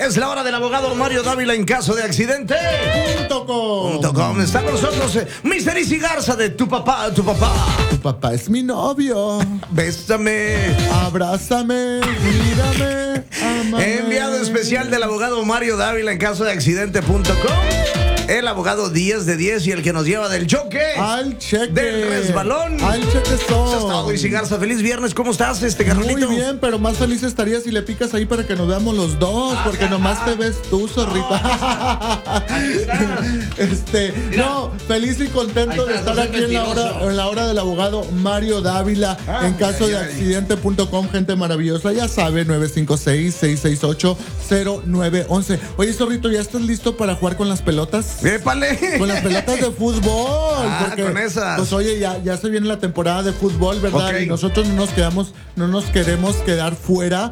Es la hora del abogado Mario Dávila en caso de accidente. .com. Está con nosotros Mr. Easy Garza de tu papá. Tu papá es mi novio. Bésame. Abrázame. Mírame. Ámame. Enviado especial del abogado Mario Dávila en caso de accidente.com. El abogado 10 de 10 y el que nos lleva del choque al cheque, del resbalón al cheque son. Eso es todo, Easy Garza. Feliz viernes, ¿cómo estás, Carlito? Muy bien, pero más feliz estaría si le picas ahí para que nos veamos los dos, porque nomás te ves tú, zorrita. No, feliz y contento de estar aquí en la hora del abogado Mario Dávila en caso de accidente.com, gente maravillosa, ya sabe, 956-668-0911. Oye, zorrito, ¿ya estás listo para jugar con las pelotas? ¡Épale! Con las pelotas de fútbol. Porque, con esas. Pues oye, ya se viene la temporada de fútbol, ¿verdad? Okay. Y nosotros no nos queremos quedar fuera.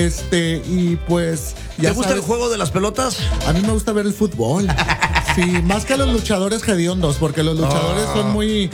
Y pues ya ¿te gusta el juego de las pelotas? A mí me gusta ver el fútbol. Sí, más que los luchadores hediondos, porque los luchadores son muy,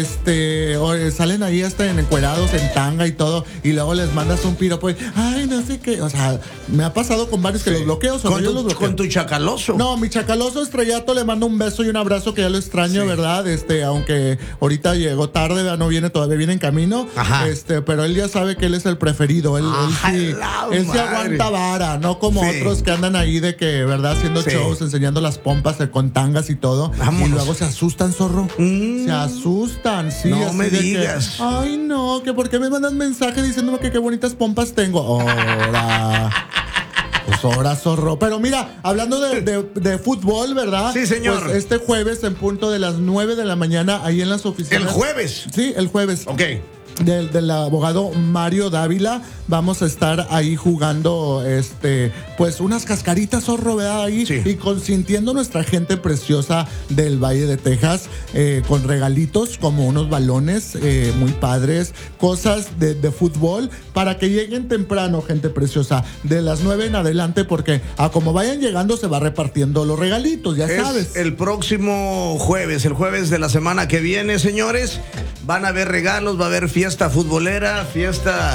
salen ahí hasta encuerados, en tanga y todo, y luego les mandas un piropo y, ay, no sé qué, o sea, me ha pasado con varios que los bloqueo. ¿Con tu chacaloso? No, mi chacaloso estrellato le mando un beso y un abrazo que ya lo extraño, sí. ¿Verdad? Aunque ahorita llegó tarde, no viene todavía, viene en camino. Ajá. Pero él ya sabe que él es el preferido, él sí aguanta vara, no como otros que andan ahí de que, ¿verdad? Haciendo shows, enseñando las pompas con tangas y todo. Vámonos. Y luego se asustan, zorro. Se asustan, sí. No me digas. Que, ay, no, que por qué me mandas mensaje diciéndome que qué bonitas pompas tengo. Ahora. Pues ahora, zorro. Pero mira, hablando de fútbol, ¿verdad? Sí, señor. Pues este jueves, en punto de las 9 de la mañana, ahí en las oficinas. ¿El jueves? Sí, el jueves. Ok. Del abogado Mario Dávila, vamos a estar ahí jugando pues unas cascaritas, zorro, ¿verdad? Ahí, sí. Y consintiendo a nuestra gente preciosa del Valle de Texas, con regalitos como unos balones muy padres, cosas de fútbol, para que lleguen temprano, gente preciosa, de las 9 en adelante, porque como vayan llegando se va repartiendo los regalitos, ya sabes. El próximo jueves, el jueves de la semana que viene, señores, van a haber regalos, va a haber fiesta futbolera, fiesta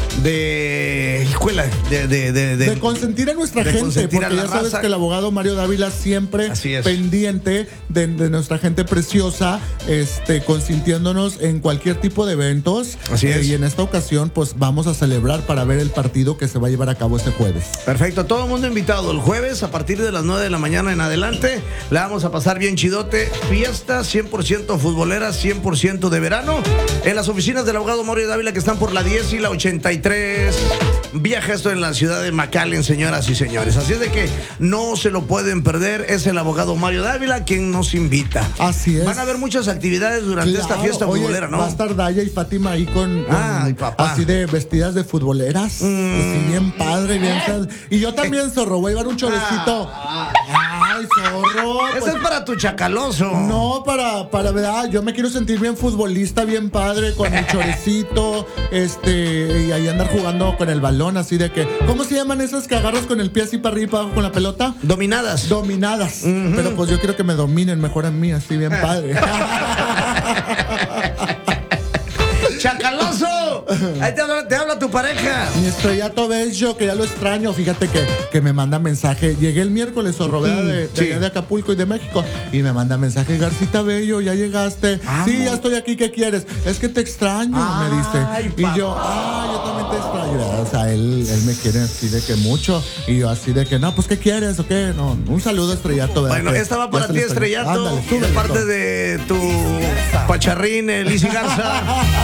de consentir a nuestra gente, porque ya sabes que el abogado Mario Dávila siempre pendiente de nuestra gente preciosa, consintiéndonos en cualquier tipo de eventos. Así es. Y en esta ocasión, pues vamos a celebrar para ver el partido que se va a llevar a cabo este jueves. Perfecto, todo el mundo invitado el jueves a partir de las 9 de la mañana en adelante. La vamos a pasar bien chidote. Fiesta 100% futbolera, 100% de verano, en las oficinas del abogado Mario Dávila, que están por la 10 y la 83. Viaja esto en la ciudad de McAllen, señoras y señores. Así es de que no se lo pueden perder. Es el abogado Mario Dávila quien nos invita. Así es. Van a haber muchas actividades durante esta fiesta futbolera, ¿no? Va a estar Daya y Fátima ahí con así de vestidas de futboleras. Así bien padre, bien padre. Y yo también, zorro, voy a llevar un chorecito. Ay, zorro. Ese es para tu chacaloso. No, para verdad, yo me quiero sentir bien futbolista, bien padre, con mi chorecito, y ahí andar jugando con el balón, así de que, ¿cómo se llaman esas que agarras con el pie así para arriba abajo con la pelota? Dominadas. Pero pues yo quiero que me dominen mejor a mí, así bien padre. ¡Chacaloso! Ahí te habla tu pareja. Mi estrellato bello, que ya lo extraño. Fíjate que me manda mensaje. Llegué el miércoles, zorro, de Acapulco y de México. Y me manda mensaje, Garcita bello, ya llegaste. Sí, ya estoy aquí, ¿qué quieres? Es que te extraño, me dice. Y yo también te extraño. O sea, él me quiere así de que mucho. Y yo así de que, no, pues, ¿qué quieres o qué? No, un saludo, estrellato. ¿Verdad? Bueno, esta va para ti, estrellato. Ándale, de parte de tu pacharrín, el Easy Garza.